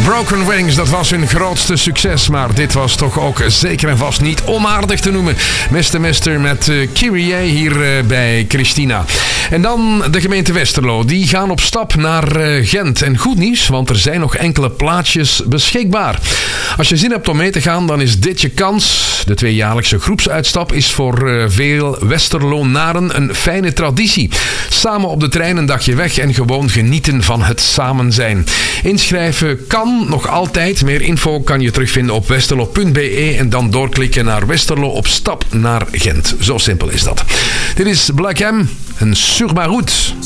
Broken Wings, dat was hun grootste succes. Maar dit was toch ook zeker en vast niet onaardig te noemen. Mr. met Kyrie hier bij Christina. En dan de gemeente Westerlo. Die gaan op stap naar Gent. En goed nieuws, want er zijn nog enkele plaatsjes beschikbaar. Als je zin hebt om mee te gaan, dan is dit je kans. De tweejaarlijkse groepsuitstap is voor veel Westerlonaren een fijne traditie. Samen op de trein een dagje weg en gewoon genieten van het samen zijn. Inschrijven kan nog altijd. Meer info kan je terugvinden op westerlo.be en dan doorklikken naar Westerlo op stap naar Gent. Zo simpel is dat. Dit is Black M en Sur ma route.